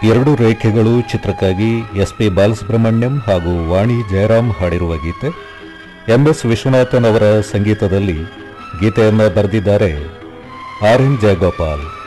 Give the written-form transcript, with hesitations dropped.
ಎರಡು ರೇಖೆಗಳು ಚಿತ್ರಕ್ಕಾಗಿ ಎಸ್.ಪಿ. ಬಾಲಸುಬ್ರಹ್ಮಣ್ಯಂ ಹಾಗೂ ವಾಣಿ ಜಯರಾಮ್ ಹಾಡಿರುವ ಗೀತೆ. ಎಂ.ಎಸ್. ವಿಶ್ವನಾಥನ್ ಅವರ ಸಂಗೀತದಲ್ಲಿ ಗೀತೆಯನ್ನು ಬರೆದಿದ್ದಾರೆ ಆರ್.ಎನ್. ಜಯಗೋಪಾಲ್.